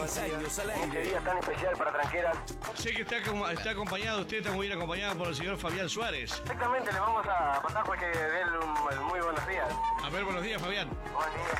años al Este aire. día tan especial para Tranqueras. Sé que está acompañado, usted está muy bien acompañado por el señor Fabián Suárez. Exactamente, le vamos a pasar porque dé muy buenos días. A ver, buenos días, Fabián. Buen día.